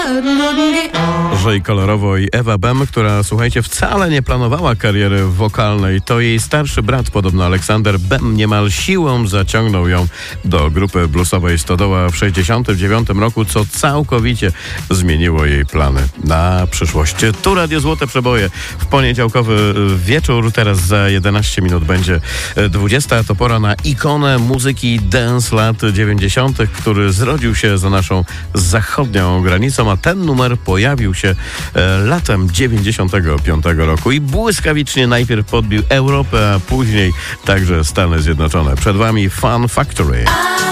Że i kolorowo i Ewa Bem, która, słuchajcie, wcale nie planowała kariery wokalnej, to jej starszy brat, podobno Aleksander Bem, niemal siłą zaciągnął ją do grupy bluesowej Stodoła w 1969 roku, co całkowicie zmieniło jej plany na przyszłość. Tu Radio Złote Przeboje w poniedziałkowy wieczór, teraz za 11 minut będzie 20. To pora na ikonę muzyki dance lat 90., który zrodził się za naszą zachodnią granicą, a ten numer pojawił się latem 95 roku i błyskawicznie najpierw podbił Europę, a później także Stany Zjednoczone. Przed wami Fun Factory.